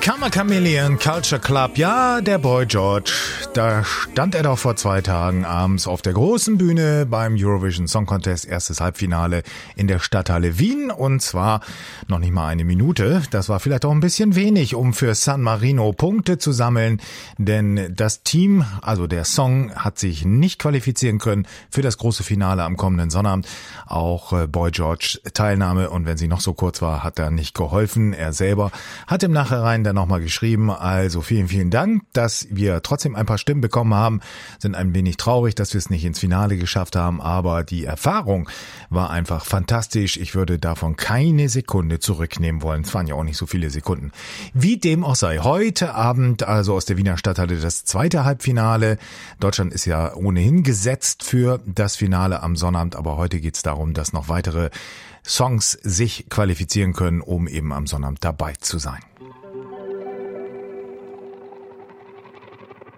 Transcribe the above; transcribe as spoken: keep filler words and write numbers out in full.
Karma Chameleon Culture Club, ja, der Boy George, da stand er doch vor zwei Tagen abends auf der großen Bühne beim Eurovision Song Contest, erstes Halbfinale in der Stadthalle Wien, und zwar noch nicht mal eine Minute. Das war vielleicht auch ein bisschen wenig, um für San Marino Punkte zu sammeln, denn das Team, also der Song, hat sich nicht qualifizieren können für das große Finale am kommenden Sonnabend. Auch Boy George Teilnahme, und wenn sie noch so kurz war, hat er nicht geholfen. Er selber hat im Nachhinein dann nochmal geschrieben, also vielen, vielen Dank, dass wir trotzdem ein paar Stimmen bekommen haben, sind ein wenig traurig, dass wir es nicht ins Finale geschafft haben, aber die Erfahrung war einfach fantastisch. Ich würde davon keine Sekunde zurücknehmen wollen. Es waren ja auch nicht so viele Sekunden. Wie dem auch sei, heute Abend, also aus der Wiener Stadthalle, das zweite Halbfinale. Deutschland ist ja ohnehin gesetzt für das Finale am Sonnabend, aber heute geht es darum, dass noch weitere Songs sich qualifizieren können, um eben am Sonnabend dabei zu sein.